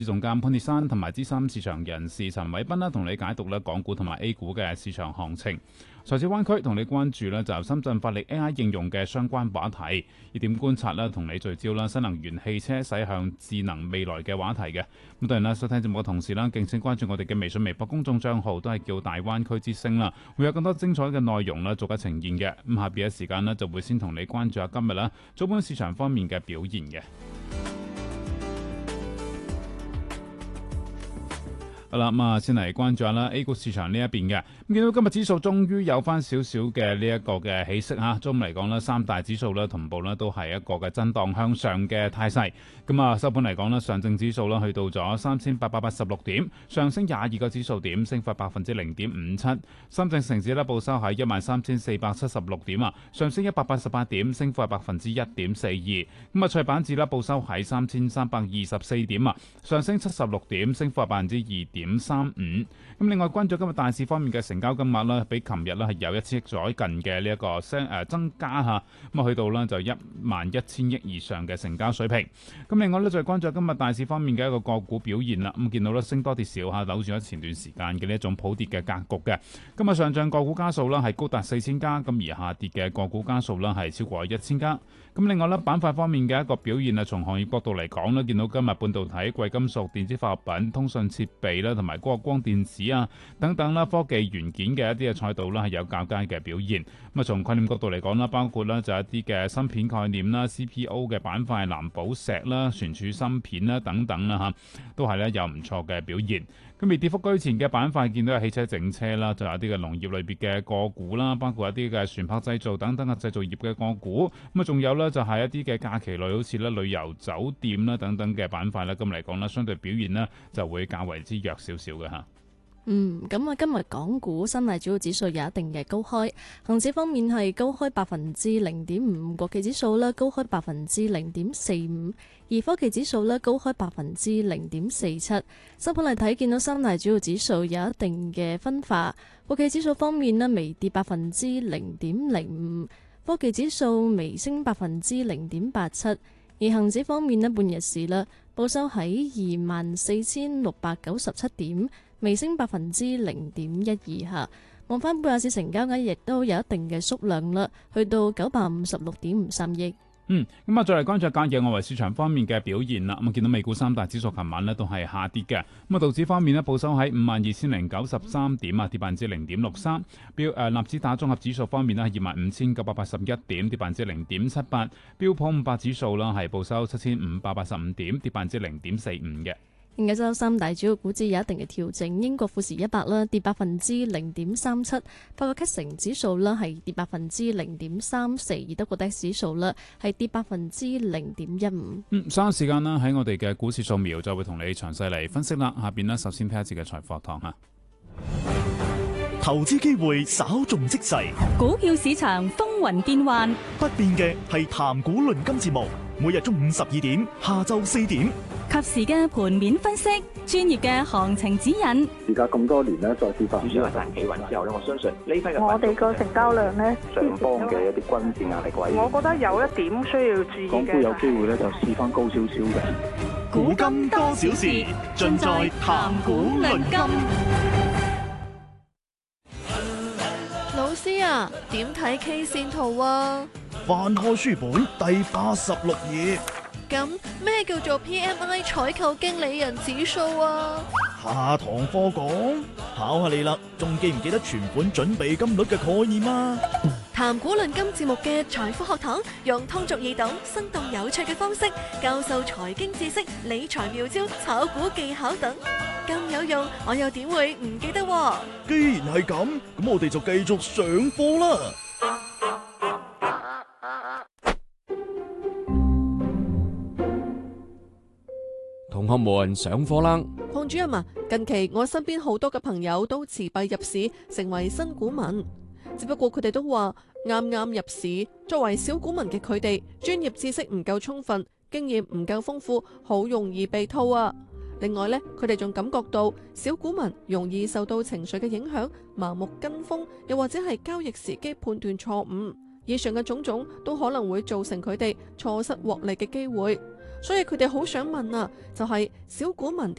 總監潘鐵珊同埋資深市場人士陳偉斌啦，同你解讀咧港股同埋 A 股嘅市場行情。財經灣區同你關注咧就深圳發力 AI 應用嘅相關話題，熱點觀察啦，同你聚焦啦新能源汽車駛向智能未來嘅話題嘅。咁當然啦，收聽節目嘅同時啦，敬請關注我哋嘅微信、微博公眾帳號，都係叫大灣區之聲啦，會有更多精彩嘅內容啦，逐一呈現嘅。咁下邊嘅時間呢，就會先同你關注下今日啦早盤市場方面嘅表現嘅。好啦，咁先嚟關注下啦 A 股市場呢一邊嘅。咁見到今日指數終於有翻少少嘅呢一個嘅起色嚇，中午嚟講呢，三大指數咧同步咧都係一個嘅震盪向上嘅態勢。咁收盤嚟講呢，上證指數咧去到咗3886點，上升22個指數點，升幅0.57%。深證成指咧報收喺13476點啊，上升188點，升幅係1.42%。咁創業板指咧報收喺3324點啊，上升76點，升幅係2.35%。咁另外關注今日大市方面嘅成交金額啦，比琴日咧係有1000億左近嘅呢一個增加嚇，咁去到呢就11000億以上嘅成交水平。咁另外呢，再關注今日大市方面嘅一個個股表現啦。咁見到呢升多跌少嚇，扭轉咗前段時間嘅呢一種普跌嘅格局嘅。今日上漲個股家數啦係高達4000家，咁而下跌嘅個股家數啦係超過1000家。咁另外呢，板塊方面嘅一個表現啊，從行業角度嚟講呢，見到今日半導體、貴金屬、電子化學品、通訊設備啦，同埋光電子啊等等啦，科技元件嘅一啲嘅賽道啦係有較佳嘅表現。咁從概念角度嚟講啦，包括啦就一啲嘅芯片概念啦、CPO 嘅板塊、藍寶石啦、存儲芯片啦等等啦嚇，都係咧有唔錯嘅表現。咁而跌幅居前嘅板塊，見到係汽車整車啦，就有啲嘅農業類別嘅個股啦，包括一啲嘅船舶製造等等嘅製造業嘅個股。咁仲有咧就係一啲嘅假期類，好似咧旅遊酒店啦等等嘅板塊啦。咁嚟講咧，相對表現呢就會較為之弱少少嘅嚇。 咁今日港股三大主要指數有一定嘅高開，恒指方面係高開0.5%，國企指數咧高開0.45%，而科技指數咧高開0.47%。收盤嚟睇，見到三大主要指數有一定嘅分化，國企指數方面咧微跌0.05%，科技指數微升0.87%，而恒指方面咧半日市咧報收喺24,697點。微升0.12%嚇，望翻半日市成交額亦都有一定嘅縮量啦，去到956.53億。 再嚟關注隔夜外圍市場方面嘅表現啦。見到美股三大指數琴晚呢都係下跌嘅。道指方面呢報收喺52,093點啊，跌0.63%。納斯達綜合指數方面呢係25,981點，跌0.78%。標普500指數啦係報收7,585點，跌0.45%嘅。 歐洲三大主要股指有一定嘅調整，英國富時100啦跌0.37%，法國 CAC 指數啦係跌0.34%，而德國 DAX 指數啦係跌0.15%。 稍後時間啦，喺我哋嘅股市掃描就會同你詳細嚟分析啦。下邊呢，首先睇一節嘅財貨堂嚇。 投資機會稍縱即逝， 股票市場風雲變幻， 不變嘅係談股論金節目，每日中午12點，下晝4點。 及時嘅盤面分析，專業嘅行情指引。 而家咁多年咧，再跌翻， 主要係大企穩之後咧，我相信呢批嘅我哋個成交量咧， 上方嘅一啲均線壓力位， 我覺得有一點需要注意嘅。 港股有機會咧就試翻高少少嘅。 古今多少事，盡在談股論金。 老師啊，點睇 K 線圖啊？ 翻開書本第86頁。 咁咩叫做 PMI 採購經理人指數啊？ 下堂課講，考下你啦，仲記唔記得存款準備金率嘅概念啊？ 談股論金節目嘅財富學堂，用通俗易懂、生動有趣嘅方式教授財經知識、理財妙招、炒股技巧等，咁有用，我又點會唔記得喎？ 既然係咁，咁我哋就繼續上課啦。 同學們上課啦！ 鄺主任啊，近期我身邊好多嘅朋友都持幣入市，成為新股民。只不過佢哋都話啱啱入市，作為小股民嘅佢哋，專業知識唔夠充分，經驗唔夠豐富，好容易被套啊。另外呢，佢哋仲感覺到小股民容易受到情緒嘅影響，盲目跟風，又或者係交易時機判斷錯誤。以上嘅種種都可能會造成佢哋錯失獲利嘅機會。 所以佢哋好想問啊，就係小股民